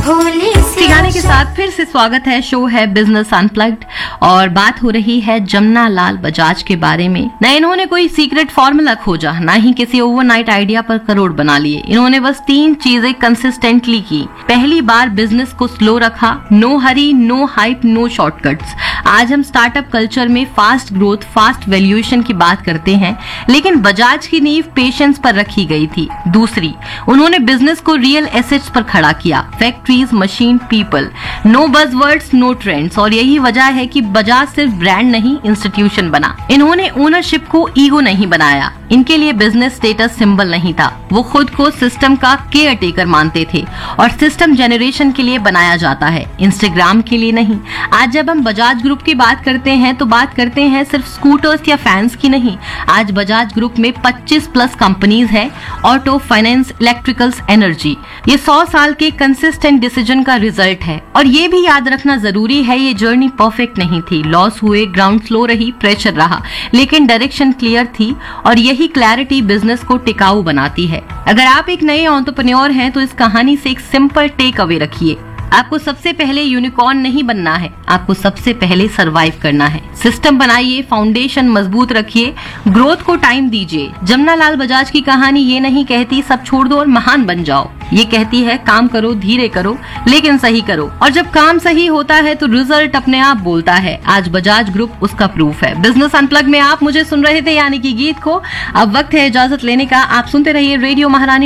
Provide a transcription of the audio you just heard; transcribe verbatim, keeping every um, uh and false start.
इसी गाने के साथ फिर से स्वागत है। शो है बिजनेस अनप्लग्ड और बात हो रही है जमुना लाल बजाज के बारे में। न इन्होंने कोई सीक्रेट फॉर्मूला खोजा, ना ही किसी ओवरनाइट आइडिया पर करोड़ बना लिए। इन्होंने बस तीन चीजें कंसिस्टेंटली की। पहली बार बिजनेस को स्लो रखा, नो हरी, नो हाइप, नो शॉर्टकट्स। आज हम स्टार्टअप कल्चर में फास्ट ग्रोथ, फास्ट वैल्यूएशन की बात करते हैं, लेकिन बजाज की नींव पेशेंस पर रखी गई थी। दूसरी, उन्होंने बिजनेस को रियल एसेट्स पर खड़ा किया, factories, machine, people. No buzzwords, know trends. और यही वजह है कि बजाज सिर्फ ब्रांड नहीं, इंस्टीट्यूशन बना। इन्होंने ओनरशिप को ईगो नहीं बनाया। इनके लिए बिजनेस स्टेटस सिंबल नहीं था, वो खुद को सिस्टम का केयर टेकर मानते थे। और सिस्टम जनरेशन के लिए बनाया जाता है, इंस्टाग्राम के लिए नहीं। आज जब हम बजाज ग्रुप की बात करते हैं तो बात करते हैं सिर्फ स्कूटर्स या फैंस की नहीं। आज बजाज ग्रुप में पच्चीस प्लस कंपनीज है, ऑटो, फाइनेंस, इलेक्ट्रिकल्स, एनर्जी। ये सौ साल के कंसिस्टेंट डिसीजन का रिजल्ट है। और ये भी याद रखना जरूरी है, ये जर्नी परफेक्ट नहीं थी। लॉस हुए, ग्राउंड स्लो रही, प्रेशर रहा, लेकिन डायरेक्शन क्लियर थी। और यही क्लैरिटी बिजनेस को टिकाऊ बनाती है। अगर आप एक नए एंटरप्रेन्योर हैं तो इस कहानी से एक सिंपल टेक अवे रखिए। आपको सबसे पहले यूनिकॉर्न नहीं बनना है, आपको सबसे पहले सरवाइव करना है। सिस्टम बनाइए, फाउंडेशन मजबूत रखिए, ग्रोथ को टाइम दीजिए। जमुना लाल बजाज की कहानी ये नहीं कहती सब छोड़ दो और महान बन जाओ। ये कहती है काम करो, धीरे करो, लेकिन सही करो। और जब काम सही होता है तो रिजल्ट अपने आप बोलता है। आज बजाज ग्रुप उसका प्रूफ है। बिजनेस अनप्लग में आप मुझे सुन रहे थे, यानी कि गीत को। अब वक्त है इजाजत लेने का। आप सुनते रहिए रेडियो महारानी।